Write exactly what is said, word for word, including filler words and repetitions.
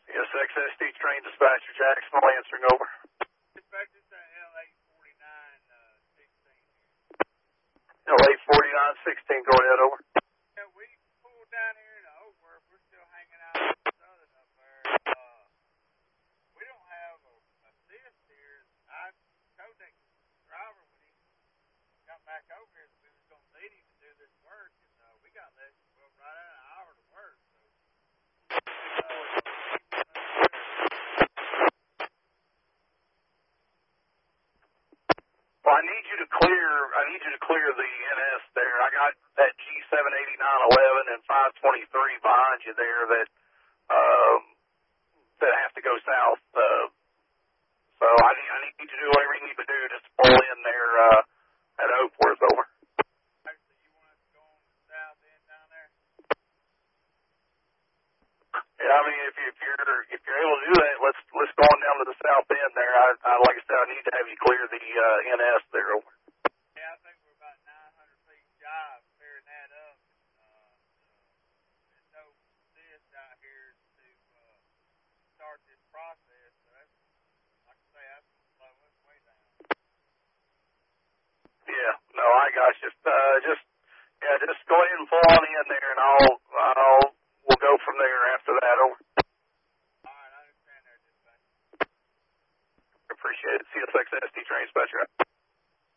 Yes, X S D train dispatcher, Jacksonville answering over. Dispatcher to L eight forty-nine sixteen. L eight forty-nine sixteen, go ahead, over. Yeah, we pulled down here in Oakworth. We're still hanging out in Southern up there. Uh, we don't have a assist here. I told that driver when he got back over here that we was going to need him to do this work, and uh, we got less well, right at an hour to work. So, uh, Well, I need you to clear. I need you to clear the N S there. I got that G seven eighty-nine eleven and five twenty-three behind you there that um, that have to go south. Uh, so I need, I need you to do whatever you need to do just to pull in there uh, at Oakworth, over. actually, you want us to go on the south end down there? Yeah, I mean, if, you, if you're if you're able to do that, let's let's go on down to the south end there. I, I like I said, I need to have you clear the uh, N S there, over. Yeah, I think we're about nine hundred feet shy of clearing that up. Uh, uh, there's no assist out here to uh, start this process. So that's, like I say, that's going to slow us way down. Yeah, no, I got you. Uh, just yeah, just go ahead and pull on in there, and I'll I'll we'll go from there after that, over. All right, I understand there, dispatcher. Appreciate it. C S X S D train dispatcher.